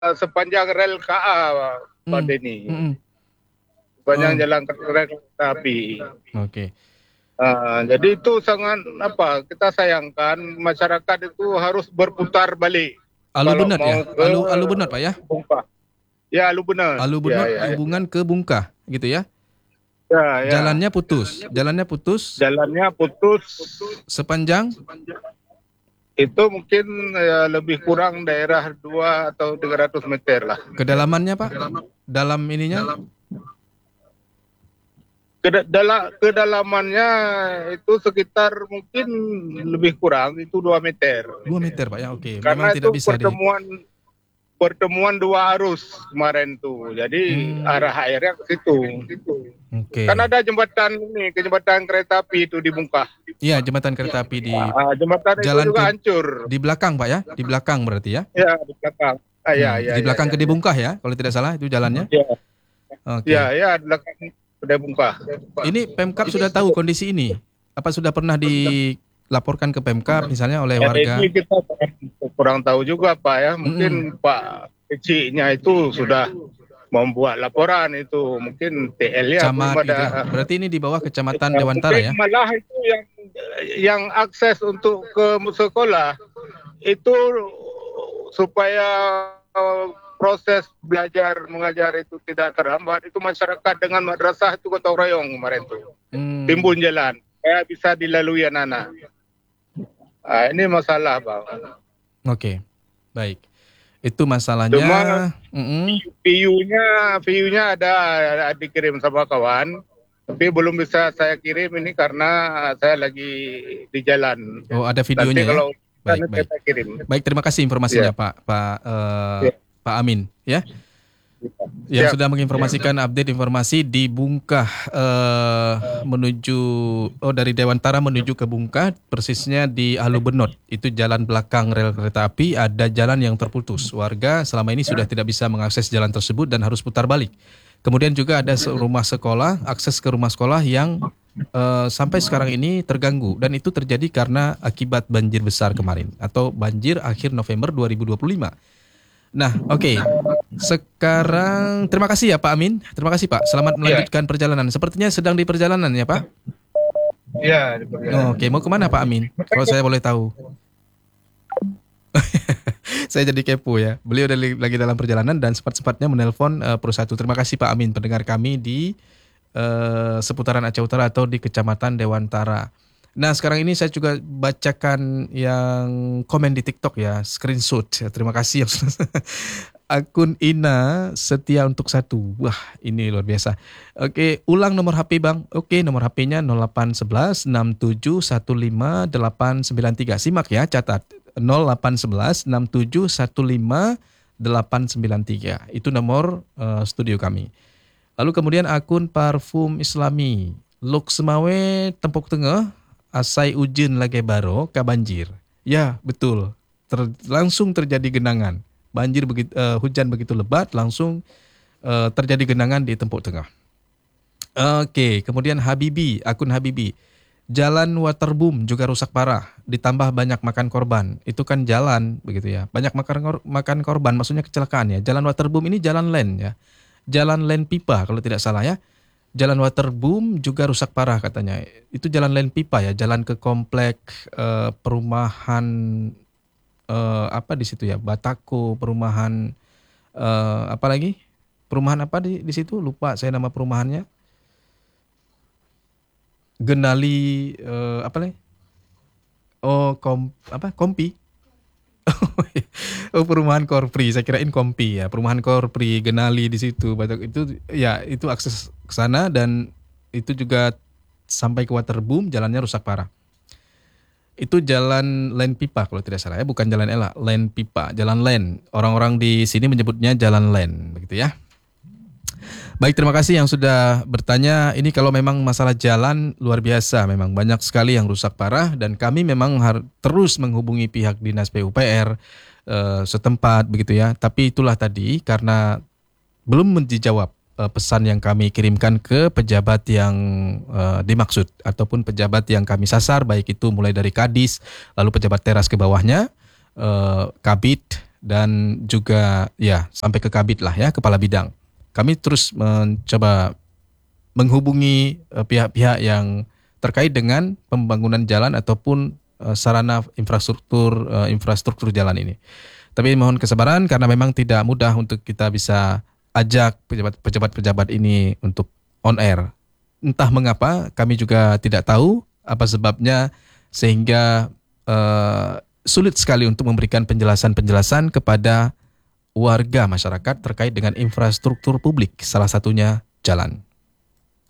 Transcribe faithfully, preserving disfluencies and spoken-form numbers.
sepanjang rel K A, Pak Hmm. Denny. Hmm. Sepanjang Oh. jalan rel kereta api. Oke. Uh, jadi itu sangat apa? Kita sayangkan masyarakat itu harus berputar balik Alu kalau Benot mau ya? ke Alu Alu Benot Pak ya? Bungkah. Ya, Alu Benot. Alu Ya, Benot ya, ya. hubungan ke Bungkah gitu ya? Ya, ya. Jalannya putus. Jalannya putus. Jalannya putus. Sepanjang? Itu mungkin ya, lebih kurang daerah dua atau tiga ratus meter lah. Kedalamannya Pak? Dalam ininya? Kedala, kedalamannya itu sekitar mungkin lebih kurang itu dua meter. dua meter Pak ya, oke. Karena Memang tidak itu bisa pertemuan di... pertemuan dua arus kemarin tuh. Jadi hmm. arah airnya ke situ. Oke. Kan ada jembatan ini, jembatan kereta api itu di Bungkah. Iya, jembatan kereta api di nah, jembatan jalan itu juga ke... hancur. Di belakang Pak ya? Di belakang berarti ya? Iya, di belakang. Ah, hmm. ya, ya, di belakang ya, ke ya, di Bungkah ya, kalau tidak salah itu jalannya? Iya. Oke. Iya, ya, di belakang ke Bungkah. Ini Pemkab sudah tahu kondisi ini? Apa sudah pernah dilaporkan ke Pemkab misalnya oleh warga? Ya, ini kita kurang tahu juga Pak ya. Mungkin mm-hmm. Pak kecilnya itu sudah membuat laporan itu. Mungkin T L ya. Camat ada, gitu ya? Berarti ini di bawah Kecamatan Dewantara ya? Malah itu yang yang akses untuk ke sekolah itu supaya proses belajar mengajar itu tidak terhambat, itu masyarakat dengan madrasah itu gotong royong kemarin itu hmm. timbun jalan kayak bisa dilalui anak-anak. Nah, ini masalah Bang. Oke, baik. Itu masalahnya. Cuma mm-hmm. V U-nya V U-nya ada, ada dikirim sama kawan, tapi belum bisa saya kirim ini karena saya lagi di jalan. Oh, ada videonya. Nanti kalau ya? Baik, baik. Saya kirim. Baik, terima kasih informasinya yeah. Pak Pak uh, yeah. Pak Amin ya. Yang Siap. sudah menginformasikan yeah. update informasi di Bungkah uh, menuju oh dari Dewantara menuju ke Bungkah, persisnya di Alu Benot. Itu jalan belakang rel kereta api, ada jalan yang terputus. Warga selama ini sudah tidak bisa mengakses jalan tersebut dan harus putar balik. Kemudian juga ada rumah sekolah, akses ke rumah sekolah yang uh, sampai sekarang ini terganggu, dan itu terjadi karena akibat banjir besar kemarin atau banjir akhir November dua ribu dua puluh lima. Nah, oke. Okay. Sekarang terima kasih ya Pak Amin. Terima kasih Pak. Selamat melanjutkan ya. perjalanan. Sepertinya sedang di perjalanan ya Pak? Iya, di perjalanan. Oh, oke, okay. Mau kemana Pak Amin? Kalau saya boleh tahu. Saya jadi kepo ya. Beliau lagi dalam perjalanan dan sempat-sempatnya menelpon uh, perusahaan. Terima kasih Pak Amin, pendengar kami di uh, seputaran Aceh Utara atau di Kecamatan Dewantara. Nah, sekarang ini saya juga bacakan yang komen di TikTok ya, screenshot. Terima kasih yang akun Ina Setia untuk satu. Wah, ini luar biasa. Oke, ulang nomor H P Bang. Oke, nomor H P-nya nol delapan satu satu enam tujuh satu lima delapan sembilan tiga. Simak ya, catat. nol delapan satu satu enam tujuh satu lima delapan sembilan tiga. Itu nomor uh, studio kami. Lalu kemudian akun Parfum Islami. Luk Semawe Tempuk Tengah. Asai Ujin lagi baro kabanjir. Ya, betul. Ter, langsung terjadi genangan. Banjir begitu uh, hujan begitu lebat, langsung uh, terjadi genangan di Tempuk Tengah. Oke, okay, kemudian Habibi, akun Habibi. Jalan Waterboom juga rusak parah, ditambah banyak makan korban. Itu kan jalan begitu ya. Banyak makan makan korban, maksudnya kecelakaan ya. Jalan Waterboom ini jalan len ya. Jalan len pipa kalau tidak salah ya. Jalan Waterboom juga rusak parah katanya. Itu jalan len pipa ya, jalan ke komplek uh, perumahan uh, apa di situ ya, Batako, perumahan uh, apa lagi? Perumahan apa di di situ? Lupa saya nama perumahannya. Genali uh, apa lagi? Oh, kom apa? Kompi. Oh, perumahan Korpri, saya kirain Kompi ya. Perumahan Korpri, Genali di situ. Itu ya, itu akses ke sana dan itu juga sampai ke Waterboom jalannya rusak parah. Itu jalan len pipa kalau tidak salah ya, bukan jalan Ela, len pipa, jalan len. Orang-orang di sini menyebutnya jalan len, begitu ya. Baik, terima kasih yang sudah bertanya. Ini kalau memang masalah jalan luar biasa, memang banyak sekali yang rusak parah dan kami memang harus terus menghubungi pihak Dinas P U P R uh, setempat begitu ya. Tapi itulah tadi karena belum dijawab uh, pesan yang kami kirimkan ke pejabat yang uh, dimaksud ataupun pejabat yang kami sasar, baik itu mulai dari Kadis, lalu pejabat teras ke bawahnya, uh, Kabid, dan juga ya sampai ke Kabid lah ya, kepala bidang. Kami terus mencoba menghubungi eh, pihak-pihak yang terkait dengan pembangunan jalan ataupun eh, sarana infrastruktur eh, infrastruktur jalan ini. Tapi mohon kesabaran karena memang tidak mudah untuk kita bisa ajak pejabat-pejabat ini untuk on air. Entah mengapa kami juga tidak tahu apa sebabnya sehingga eh, sulit sekali untuk memberikan penjelasan-penjelasan kepada warga masyarakat terkait dengan infrastruktur publik, salah satunya jalan.